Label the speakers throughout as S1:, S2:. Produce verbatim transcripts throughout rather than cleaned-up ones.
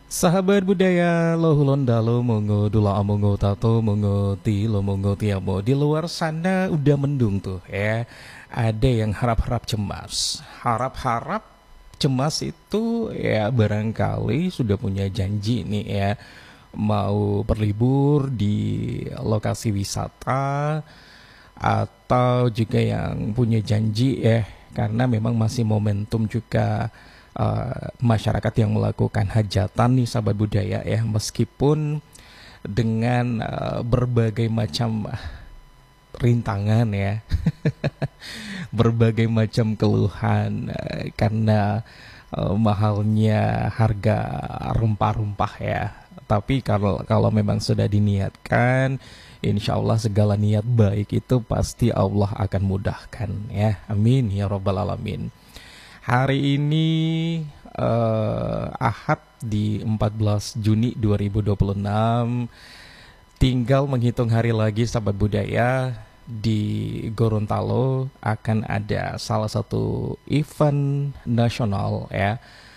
S1: Sahabat budaya lohulon dalo mongo dula amongo tato mongo ti lo mongo tiamo. Di luar sana udah mendung tuh ya. Ada yang harap-harap cemas. Harap-harap cemas itu ya barangkali sudah punya janji nih ya. Mau berlibur di lokasi wisata atau juga yang punya janji ya, karena memang masih momentum juga eh, masyarakat yang melakukan hajatan nih sahabat budaya ya, meskipun dengan eh, berbagai macam rintangan ya, berbagai macam keluhan eh, karena eh, mahalnya harga rempah-rempah ya. Tapi kalau kalau memang sudah diniatkan, insya Allah segala niat baik itu pasti Allah akan mudahkan ya. Amin ya robbal alamin. Hari ini eh, Ahad di empat belas Juni dua ribu dua puluh enam. Tinggal menghitung hari lagi sahabat budaya, di Gorontalo akan ada salah satu event nasional ya,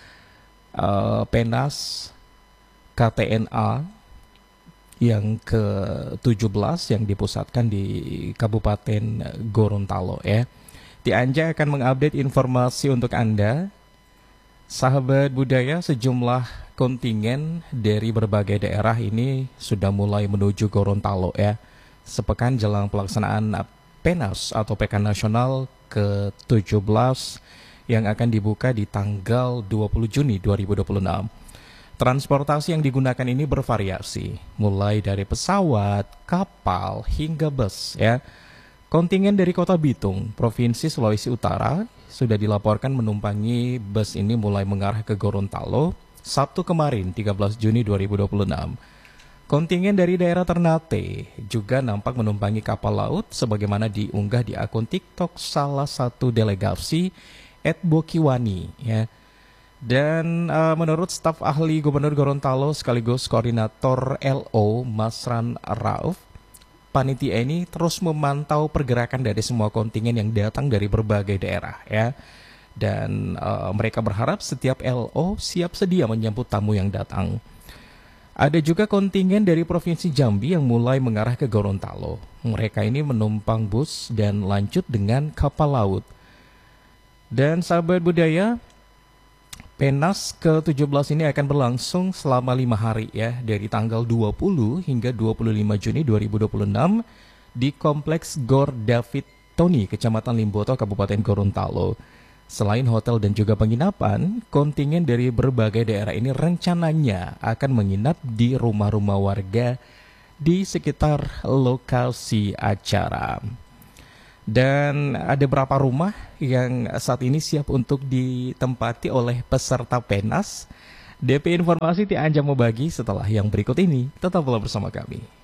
S1: eh, Penas K T N A yang ke tujuh belas yang dipusatkan di Kabupaten Gorontalo ya. Ti Anja akan mengupdate informasi untuk Anda. Sahabat budaya, sejumlah kontingen dari berbagai daerah ini sudah mulai menuju Gorontalo ya. Sepekan jelang pelaksanaan Penas atau Pekan Nasional ke tujuh belas yang akan dibuka di tanggal dua puluh Juni dua ribu dua puluh enam. Transportasi yang digunakan ini bervariasi, mulai dari pesawat, kapal, hingga bus ya. Kontingen dari Kota Bitung, Provinsi Sulawesi Utara, sudah dilaporkan menumpangi bus ini mulai mengarah ke Gorontalo Sabtu kemarin tiga belas Juni dua ribu dua puluh enam. Kontingen dari daerah Ternate juga nampak menumpangi kapal laut sebagaimana diunggah di akun TikTok salah satu delegasi et Bokiwani ya. Dan uh, menurut staf ahli Gubernur Gorontalo sekaligus koordinator L O Masran Rauf, panitia ini terus memantau pergerakan dari semua kontingen yang datang dari berbagai daerah ya. Dan uh, mereka berharap setiap L O siap sedia menyambut tamu yang datang. Ada juga kontingen dari Provinsi Jambi yang mulai mengarah ke Gorontalo. Mereka ini menumpang bus dan lanjut dengan kapal laut. Dan sahabat budaya, Penas ke tujuh belas ini akan berlangsung selama lima hari ya, dari tanggal dua puluh hingga dua puluh lima Juni dua ribu dua puluh enam di Kompleks Gor David Tony, Kecamatan Limboto, Kabupaten Gorontalo. Selain hotel dan juga penginapan, kontingen dari berbagai daerah ini rencananya akan menginap di rumah-rumah warga di sekitar lokasi acara. Dan ada beberapa rumah yang saat ini siap untuk ditempati oleh peserta Penas. D P informasi Ti Anja mau bagi setelah yang berikut ini. Tetaplah bersama kami.